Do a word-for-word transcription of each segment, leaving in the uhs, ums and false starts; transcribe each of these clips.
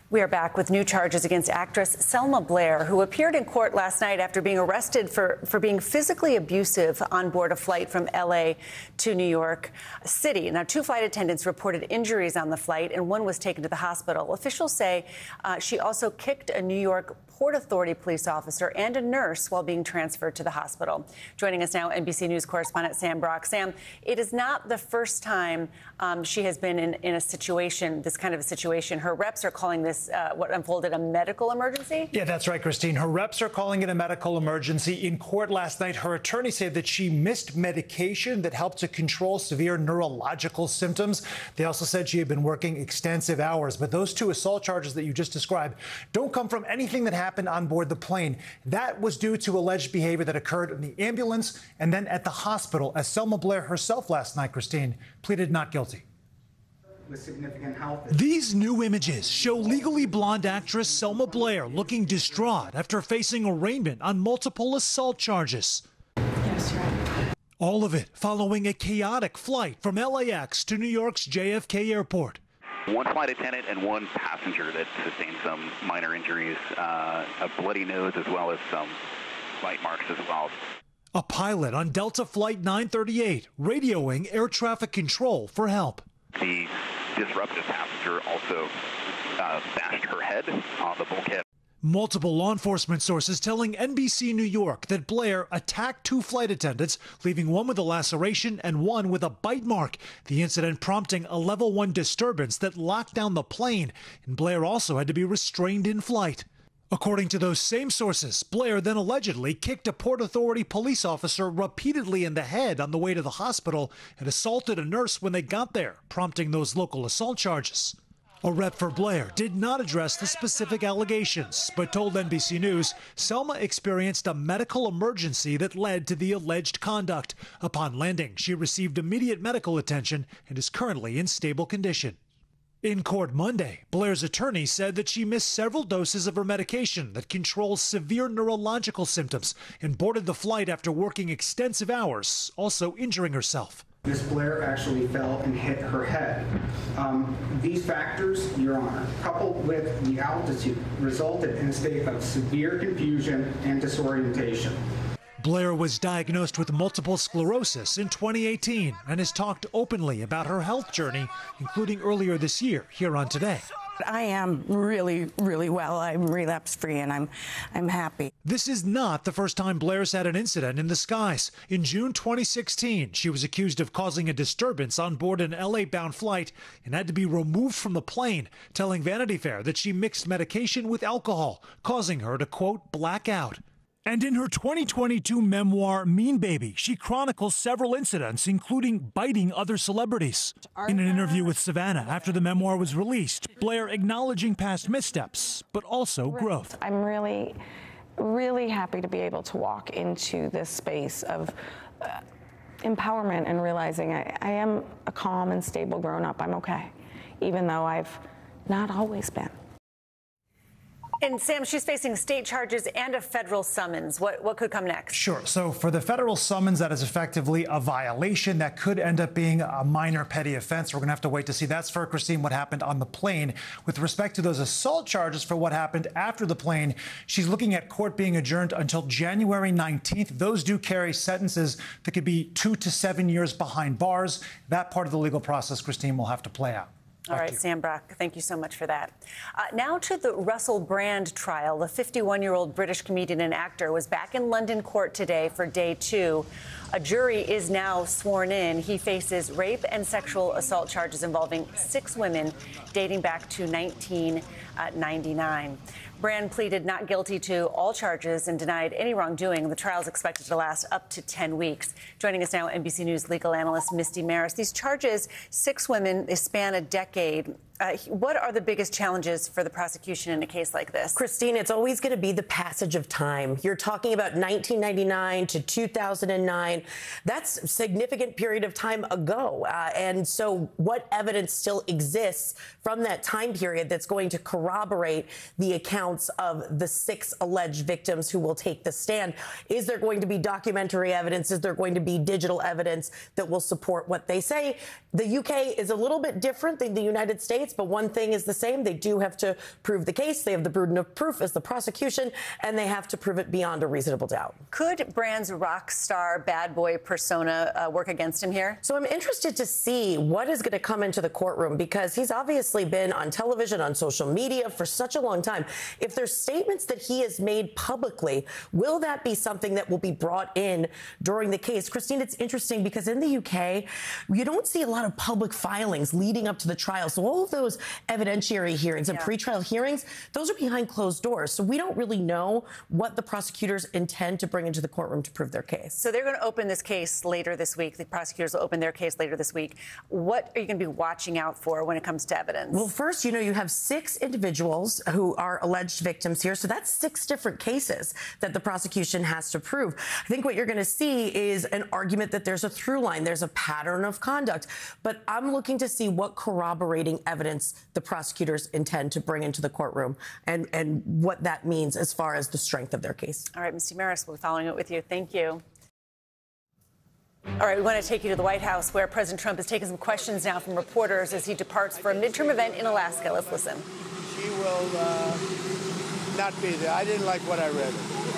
We are back with new charges against actress Selma Blair, who appeared in court last night after being arrested for, for being physically abusive on board a flight from L A to New York City. Now, two flight attendants reported injuries on the flight, and one was taken to the hospital. Officials say uh, she also kicked a New York Port Authority police officer and a nurse while being transferred to the hospital. Joining us now, N B C News correspondent Sam Brock. Sam, it is not the first time um, she has been in, in a situation, this kind of a situation. Her reps are calling this uh, what unfolded a medical emergency? Yeah, that's right, Christine. Her reps are calling it a medical emergency. In court last night, her attorney said that she missed medication that helped to control severe neurological symptoms. They also said she had been working extensive hours. But those two assault charges that you just described don't come from anything that happened on board the plane. That was due to alleged behavior that occurred in the ambulance and then at the hospital, as Selma Blair herself last night, Christine, pleaded not guilty. With significant health. These new images show legally blonde actress Selma Blair looking distraught after facing arraignment on multiple assault charges. Yes, you're right. All of it following a chaotic flight from L A X to New York's J F K Airport. One flight attendant and one passenger that sustained some minor injuries, uh, a bloody nose as well as some bite marks as well. A pilot on Delta Flight nine thirty-eight radioing air traffic control for help. The disruptive passenger also uh, bashed her head on the bulkhead. Multiple law enforcement sources telling N B C New York that Blair attacked two flight attendants, leaving one with a laceration and one with a bite mark. The incident prompting a level one disturbance that locked down the plane, and Blair also had to be restrained in flight. According to those same sources, Blair then allegedly kicked a Port Authority police officer repeatedly in the head on the way to the hospital and assaulted a nurse when they got there, prompting those local assault charges. A rep for Blair did not address the specific allegations, but told N B C News Selma experienced a medical emergency that led to the alleged conduct. Upon landing, she received immediate medical attention and is currently in stable condition. In court Monday, Blair's attorney said that she missed several doses of her medication that controls severe neurological symptoms and boarded the flight after working extensive hours, also injuring herself. Miz Blair actually fell and hit her head. Um, these factors, Your Honor, coupled with the altitude, resulted in a state of severe confusion and disorientation. Blair was diagnosed with multiple sclerosis in twenty eighteen and has talked openly about her health journey, including earlier this year here on Today. I am really, really well. I'm relapse-free, and I'm, I'm happy. This is not the first time Blair's had an incident in the skies. In June twenty sixteen, she was accused of causing a disturbance on board an L A-bound flight and had to be removed from the plane, telling Vanity Fair that she mixed medication with alcohol, causing her to, quote, black out. And in her twenty twenty-two memoir, Mean Baby, she chronicles several incidents, including biting other celebrities. In an interview with Savannah after the memoir was released, Blair acknowledging past missteps, but also growth. I'm really, really happy to be able to walk into this space of uh, empowerment and realizing I, I am a calm and stable grown-up. I'm okay, even though I've not always been. And Sam, she's facing state charges and a federal summons. What what could come next? Sure. So for the federal summons, that is effectively a violation that could end up being a minor petty offense. We're going to have to wait to see. That's for Christine, what happened on the plane. With respect to those assault charges for what happened after the plane, she's looking at court being adjourned until January nineteenth. Those do carry sentences that could be two to seven years behind bars. That part of the legal process, Christine, will have to play out. All right, Sam Brock, thank you so much for that. Uh, now to the Russell Brand trial. The fifty-one-year-old British comedian and actor was back in London court today for day two. A jury is now sworn in. He faces rape and sexual assault charges involving six women dating back to nineteen ninety-nine. Brand pleaded not guilty to all charges and denied any wrongdoing. The trial is expected to last up to ten weeks. Joining us now, N B C News legal analyst Misty Maris. These charges, six women, they span a decade. Uh, what are the biggest challenges for the prosecution in a case like this? Christine, it's always going to be the passage of time. You're talking about nineteen ninety-nine to two thousand nine. That's a significant period of time ago. Uh, and so what evidence still exists from that time period that's going to corroborate the accounts of the six alleged victims who will take the stand? Is there going to be documentary evidence? Is there going to be digital evidence that will support what they say? The U K is a little bit different than the United States. States, but one thing is the same. They do have to prove the case. They have the burden of proof as the prosecution, and they have to prove it beyond a reasonable doubt. Could Brand's rock star bad boy persona uh, work against him here? So I'm interested to see what is going to come into the courtroom, because he's obviously been on television, on social media for such a long time. If there's statements that he has made publicly, will that be something that will be brought in during the case? Christine, it's interesting because in the U K, you don't see a lot of public filings leading up to the trial. So all of those evidentiary hearings and yeah. pretrial hearings, those are behind closed doors. So we don't really know what the prosecutors intend to bring into the courtroom to prove their case. So they're going to open this case later this week. The prosecutors will open their case later this week. What are you going to be watching out for when it comes to evidence? Well, first, you know, you have six individuals who are alleged victims here. So that's six different cases that the prosecution has to prove. I think what you're going to see is an argument that there's a through line. There's a pattern of conduct. But I'm looking to see what corroborating evidence the prosecutors intend to bring into the courtroom and, and what that means as far as the strength of their case. All right, Misty Maris, we'll be following it with you. Thank you. All right, we want to take you to the White House, where President Trump is taking some questions now from reporters as he departs for a midterm event in Alaska. Let's listen. She will uh, not be there. I didn't like what I read.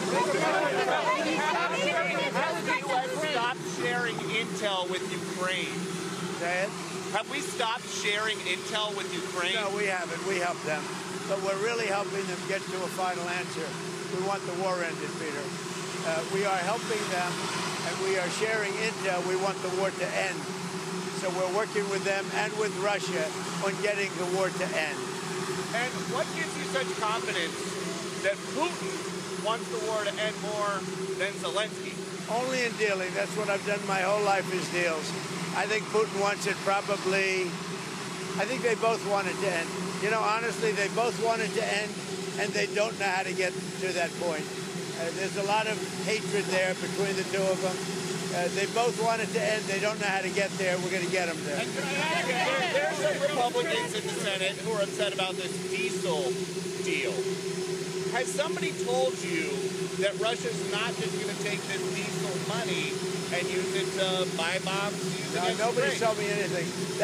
Has the U S stopped sharing intel with Ukraine? Say it? Have we stopped sharing intel with Ukraine? No, we haven't. We help them. But we're really helping them get to a final answer. We want the war ended, Peter. Uh, we are helping them, and we are sharing intel. We want the war to end. So we're working with them and with Russia on getting the war to end. And what gives you such confidence that Putin wants the war to end more than Zelensky? Only in dealing. That's what I've done my whole life, is deals. I think Putin wants it probably, I think they both want it to end. You know, honestly, they both want it to end, and they don't know how to get to that point. Uh, there's a lot of hatred there between the two of them. Uh, they both want it to end. They don't know how to get there. We're going to get them there. And can I ask you, there, there are some Republicans in the Senate who are upset about this diesel deal. Has somebody told you that Russia's not just going to take this diesel money and use it to buy bombs? Use No, nobody's told me anything.